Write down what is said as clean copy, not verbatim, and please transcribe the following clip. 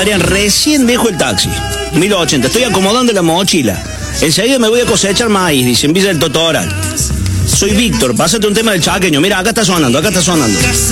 Adrián, recién dejo el taxi. 1080, estoy acomodando la mochila. Enseguida me voy a cosechar maíz, dice en Villa del Totoral. Soy Víctor, pásate un tema del chaqueño. Mira, acá está sonando, acá está sonando.